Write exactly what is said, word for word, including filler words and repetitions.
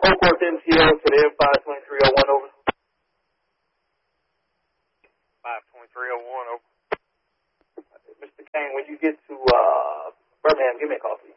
Oakworth M T L to the M five twenty-three oh one, over. five twenty-three oh one, over. Mister Kane, when you get to uh, Birmingham, give me a call, please.